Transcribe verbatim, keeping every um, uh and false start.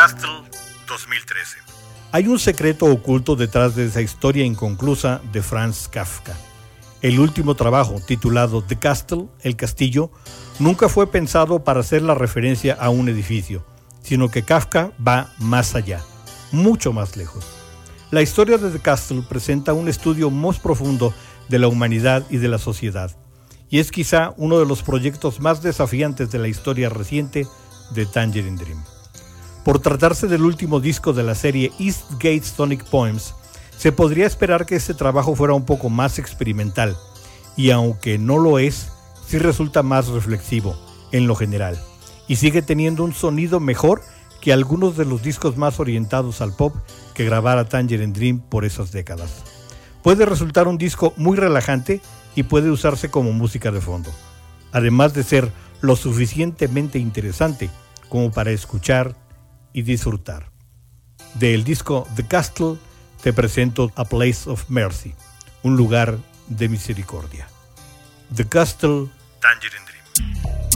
Castle dos mil trece. Hay un secreto oculto detrás de esa historia inconclusa de Franz Kafka. El último trabajo, titulado The Castle, El Castillo, nunca fue pensado para hacer la referencia a un edificio, sino que Kafka va más allá, mucho más lejos. La historia de The Castle presenta un estudio más profundo de la humanidad y de la sociedad, y es quizá uno de los proyectos más desafiantes de la historia reciente de Tangerine Dream. Por tratarse del último disco de la serie Eastgate Sonic Poems, se podría esperar que este trabajo fuera un poco más experimental, y aunque no lo es, sí resulta más reflexivo en lo general, y sigue teniendo un sonido mejor que algunos de los discos más orientados al pop que grabara Tangerine Dream por esas décadas. Puede resultar un disco muy relajante y puede usarse como música de fondo, además de ser lo suficientemente interesante como para escuchar y disfrutar. Del disco The Castle te presento A Place of Mercy, un lugar de misericordia. The Castle, Tangerine Dream.